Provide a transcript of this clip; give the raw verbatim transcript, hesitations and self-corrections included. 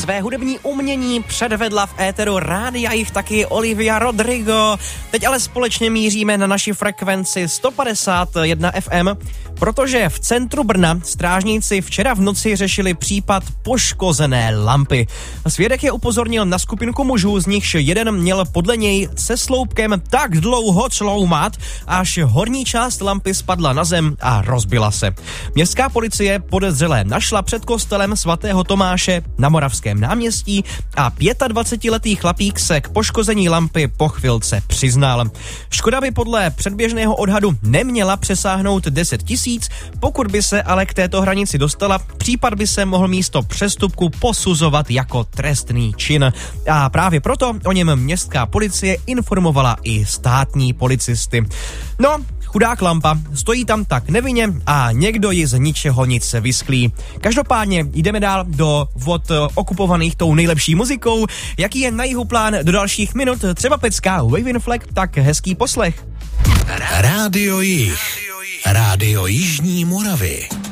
Své hudební umění předvedla v éteru Rádia Jich taky Olivia Rodrigo. Teď ale společně míříme na naši frekvenci sto padesát jedna F M, protože v centru Brna strážníci včera v noci řešili případ poškozené lampy. Svědek je upozornil na skupinku mužů, z nichž jeden měl podle něj se sloupkem tak dlouho cloumat, až horní část lampy spadla na zem a rozbila se. Městská policie podezřelé našla před kostelem svatého Tomáše na Moravském náměstí a dvacetiletý chlapík se k poškození lampy po chvilce přiznal. Škoda by podle předběžného odhadu neměla přesáhnout deset tisíc, pokud by se ale k této hranici dostala, případ by se mohl místo přestupku posuzovat jako trestný čin. A právě proto o něm městská policie informovala i státní policisty. No, chudák lampa, stojí tam tak nevinně a někdo ji z ničeho nic vysklí. Každopádně jdeme dál do vod okupovaných tou nejlepší muzikou. Jaký je na jihu plán do dalších minut? Třeba pecká Waving Flag, tak hezký poslech. Rádio Jih. Rádio Jižní Moravy.